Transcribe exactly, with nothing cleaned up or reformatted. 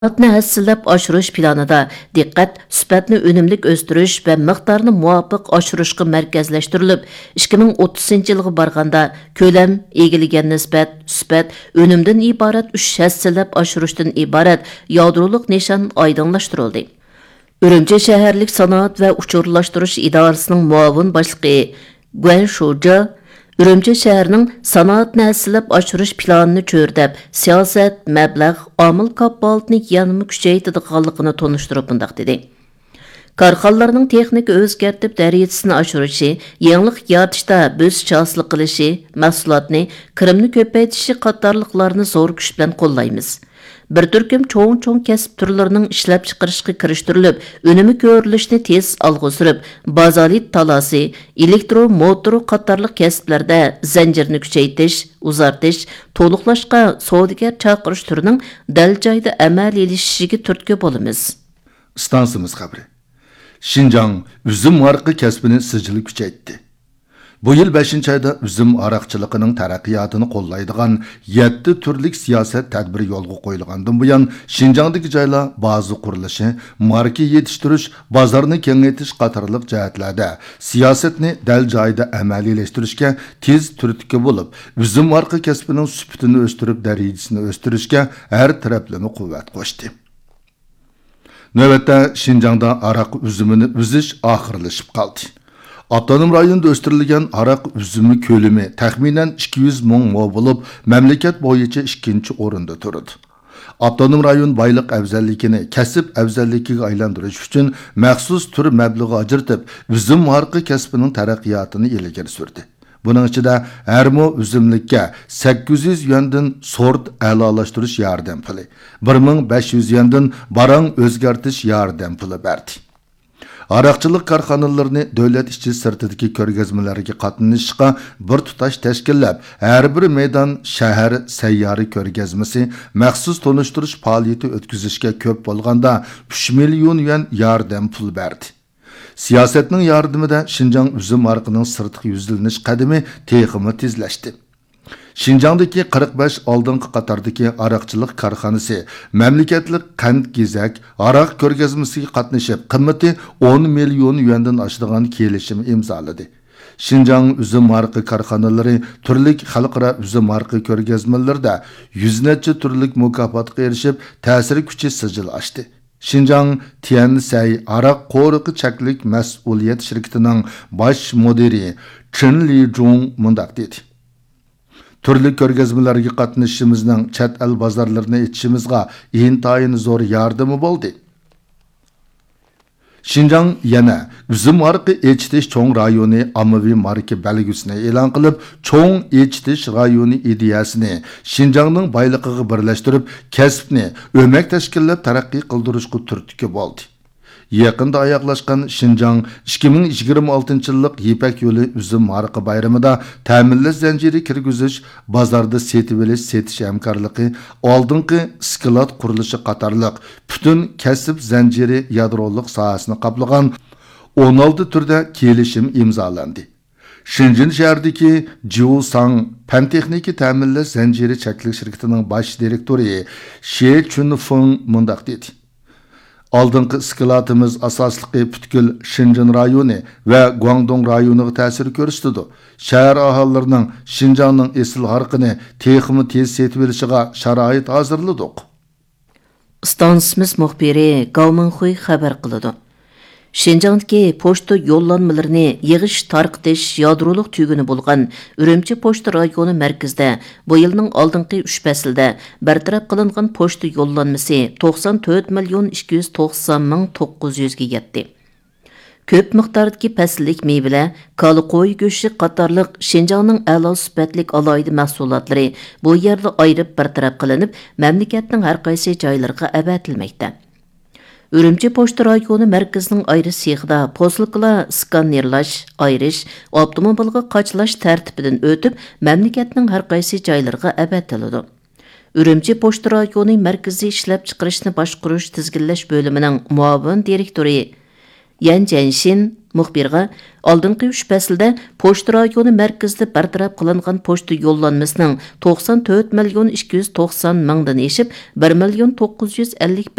Sanoatni hassilab oshirish planida diqqat sifatni unumlik o'stirish va miqdorni muvofiq oshirishga markazlashtirilib, ikki ming o'ttizinchi yilga borganda ko'lam, egilgan nisbat, sifat, unumdan iborat uch hassilab oshirishdan iborat yadroliq nishon oydinlashtirildi. Urumchi shaharlik sanoat va uchurlashtirish idorasining muavin boshlig'i Guan Shuja Urumchi shahrining sanoatni hassilab oshirish planini cho'rdab, siyosat, mablag', omil kafolatini yanada kuchaytirganligini tonishtirib bundaq dedi. Korxonalarning texnika o'zgartib darajasini oshirishi, yangilik yaratishda bo'sish hosil qilishi, mahsulotni, kirimni ko'paytirishi qatorliqlarni zo'r kuch bilan qo'llaymiz. Bir turkum cho'ng-cho'ng kasb turlarining ishlab chiqarishga kirishtirilib, unumi ko'rilishni tez olg'a surib, bazolit talasi, elektro motor qatorliq kasblarda zanjirni kuchaytirish, uzartish, to'liqlashga savdogar chaqirish turining dal joyda amaliylashishiga turtki bo'lamiz. Stansimiz xabari. Şinjan üzüm marqı kasbini sijili kuchaytdi. Bu yil beshinchi ayda üzüm araqchilig'ining taraqqiyotini qo'llaydigan yetti turlik siyosat tadbiri yo'lga qo'yilgandan buyon Şinjandagi joylar ba'zi qurilishi, marka yetishtirish, bozorni kengaytirish qatorliq jihatlarda siyosatni dal joyida amaliylashtırishga tez turtki bo'lib, üzüm marqa kasbining sifatini o'stirib, darajasini o'stirishga har taraflama quvvat qo'shdi. Növbette Şinjanda arak üzümünü üziş ahırlaşıp kaldı. Avtonom rayonda o'stirilgan arak üzümü kölümü taxminen ikki yuz ming mo bo'lib, mamlakat bo'yicha ikkinchi o'rinda turadi. Avtonom rayon bayliq afzalligini kasb afzalligiga aylantirish uchun maxsus tur mablag'i ajratib, üzüm marqa kasbining taraqqiyotini ilgari surdi. Bunun içinde ermo üzümlikka sakkiz yuz yuandan sort a'lolashtirish yordam puli, bir ming besh yuz yuandan barang o'zgartish yordam puli berdi. Araqchilik korxonalarini davlat ichi sirtidagi ko'rgazmalarga qatnashishga bir tutash tashkillab, har bir maydon shahar sayyori ko'rgazmasi maxsus tonishtirish faoliyati o'tkazishga ko'p bo'lganda uch million yuan yordam pul berdi. Siyasetning yordamida Şinjan üzüm marqining sirtqi yuzlanish qadami texmi tezlashdi. Şinjandagi qirq besh oldingi qatordagi araqchilik korxonasi mamlakatlik qand gezak araq ko'rgazmasiga qatnashib, qimmati o'n million yuandan oshadigan kelishim imzoladi. Şinjan üzüm marqi korxonalari turlik xalqaro üzüm marqi ko'rgazmalarida yuz necha turlik mukofotga erishib, ta'sir kuchi sijil ochdi. Şinjan Tiansay Arak Qo'riqi cheklik mas'uliyat shirkatining bosh mudiri Chen Lijong mundaq dedi. Turli ko'rgazmalarga qatnashishimizning chet el bozorlarini etishimizga intayin zo'r yordami bo'ldi. Şinjan yana üzüm marqi echitish cho'ng rayoni ommaviy marka belgisini e'lon qilib, cho'ng echitish rayoni ideyasini Şinjanning boyligiga birlashtirib, kasbni o'mak tashkillab taraqqiy qildirishga turtki bo'ldi. Yaqinda oyoqlashgan Şinjan ikki ming yigirma oltinchi yillik Yipak yo'li üzüm marqa bayramida ta'minlash zanjiri kirgizish, bozorda setib olish, setish hamkorligi, oldingi sklad qurilishi qatorliq butun kasb zanjiri yadroliq sohasini qoplagan o'n olti turda kelishim imzolandi. Shenzhen shahridagi Jiusang Pan texnika ta'minlash zanjiri cheklik shirkatining bosh direktori She Chunfeng mundaq dedi. Oldingi skladimiz asosliqi butkul Shenzhen rayoni va Guangdong rayoniga ta'sir ko'rsatdi. Shahar aholilarining Şinjanning esil harqini texmi tez setib olishiga sharoit hozirladik. Stansimiz muxbiri Gaumanxuy xabar qiladi. Şinjandagi pochta yo'llanmalarini yig'ish tarqitish yadroliq tuguni bo'lgan Urumchi pochta rayoni markazida bu yilning oldingi uch faslda bartaraf qilingan pochta yo'llanmasi to'qson to'rt million ikki yuz to'qson ming to'qqiz yuz ga yetdi. Ko'p miqdordagi fasllik meyvelar, kali qo'y go'shti qatorliq Şinjanning a'lo sifatli alohida mahsulotlari bu yerda ayirib bartaraf qilinib, mamlakatning har qaysi joylariga avatilmoqda. Urumchi pochta rayoni markazining ayri sexida posilkalar skannerlash, ayirish, avtomobilga qachlash tartibidan o'tib, mamlakatning har qaysi joylariga avatiladi. Urumchi pochta rayoni markaziy ishlab chiqarishni boshqarish tizginlash bo'limining muavin direktori Yan Janshin muxbirga oldingi uch faslda pochta rayoni markazida bartaraf qilingan pochta yo'llanmasining to'qson to'rt million ikki yuz to'qson mingdan eshib bir million to'qqiz yuz ellik